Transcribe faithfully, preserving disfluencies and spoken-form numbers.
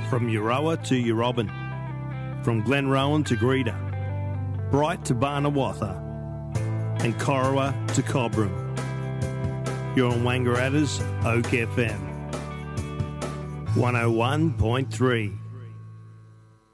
From Euroa to Euroban, from Glenrowan to Greta, Bright to Barnawatha, and Corowa to Cobram. You're on Wangaratta's Oak F M. one oh one point three.